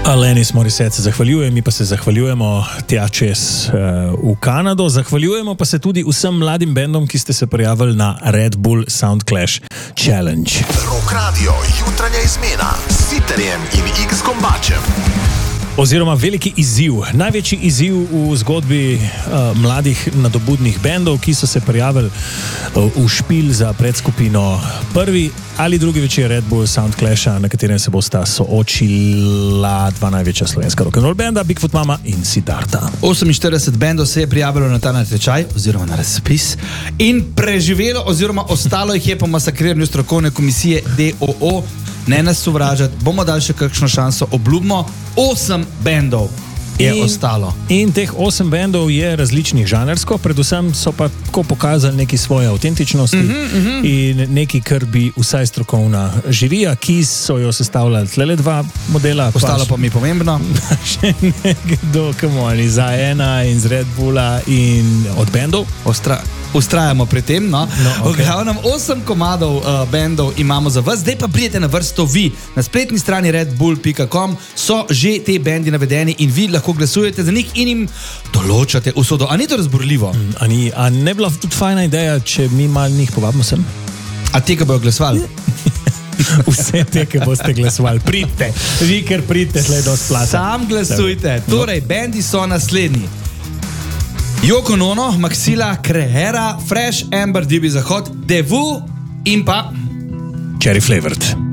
Alanis Morissette se zahvaljuje, mi pa se zahvaljujemo tja čez v Kanado. Zahvaljujemo pa se tudi vsem mladim bendom, ki ste se prijavili na Red Bull Sound Clash Challenge. Rock Radio, jutranja izmena s Siterjem in X Kombačem. Oziroma veliki izziv, največji izziv v zgodbi mladih nadobudnih bendov, ki so se prijavili v špil za predskupino prvi ali drugi večer Red Bull Sound Clasha, na katerem se bosta soočila dva največja slovenska rock'n'roll benda, Bigfoot Mama in Siddharta. 48 bendov se je prijavilo na ta natečaj oziroma na razpis in preživelo oziroma ostalo jih je po masakriranju strokovne komisije DOO. Ne nas sovražati, bomo dali še kakšno šanso, obljubimo. 8 bendov je ostalo. In teh 8 bendov je različnih žanrsko, predvsem so pa tako pokazali neki svoje avtentičnosti in neki, kar bi vsaj strokovna žirija, ki so jo sestavljali tlele dva modela. Ostalo pa mi pomembno. Še nekdo, kamoni, za ena in z Red Bulla in od bendov. Ustrajamo pri tem, no. Okay. V glavnem 8 komadov bendov imamo za vas, zdaj pa pridete na vrsto vi. Na spletni strani redbull.com so že te bendi navedeni in vi lahko glasujete za njih in jim določate usodo. A ni to razborljivo? A ne bila tudi fajna ideja, če mi malo njih povabimo sem? A te, ki bojo glasovali? Vse te, ki boste glasovali, pridite. Vi, ker pridite, tle do splata. Sam glasujte. Torej, bendi so naslednji. Yoko Ono, Maxilla, Krehera, Fresh, Amber, Dibi Zahod, Devu in pa Cherry Flavored.